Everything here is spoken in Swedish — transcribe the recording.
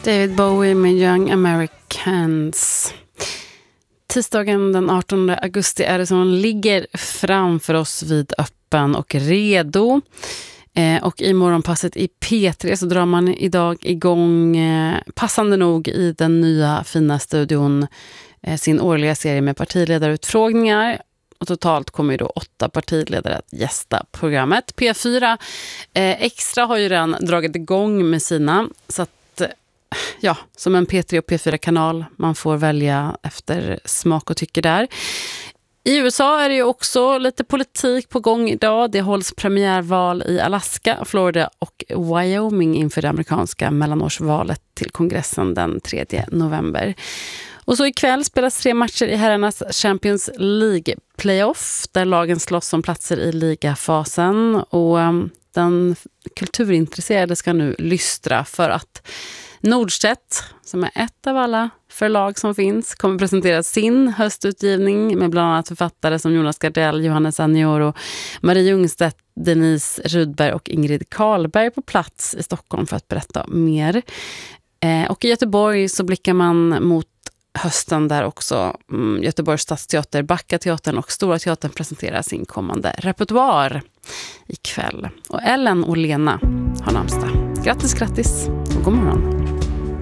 David Bowie med Young Americans. Tisdagen den 18 augusti är det som ligger framför oss vid öppen och redo. Och i morgonpasset i P3 så drar man idag igång passande nog i den nya fina studion sin årliga serie med partiledarutfrågningar. Och totalt kommer ju då 8 partiledare att gästa programmet. P4 Extra har ju redan dragit igång med sina, så att ja, som en P3 och P4-kanal. Man får välja efter smak och tycke där. I USA är det ju också lite politik på gång idag. Det hålls premiärval i Alaska, Florida och Wyoming inför det amerikanska mellanårsvalet till kongressen den 3 november. Och så ikväll spelas 3 matcher i herrarnas Champions League playoff där lagen slåss om platser i ligafasen. Och den kulturintresserade ska nu lystra för att Nordstedt, som är ett av alla förlag som finns, kommer presentera sin höstutgivning med bland annat författare som Jonas Gardell, Johannes Anioro, Marie Ljungstedt, Denise Rudberg och Ingrid Karlberg på plats i Stockholm för att berätta mer. Och i Göteborg så blickar man mot hösten där också Göteborgs stadsteater, Backateatern och Stora teatern presenterar sin kommande repertoar ikväll. Och Ellen och Lena har namnsdag. Grattis och god morgon.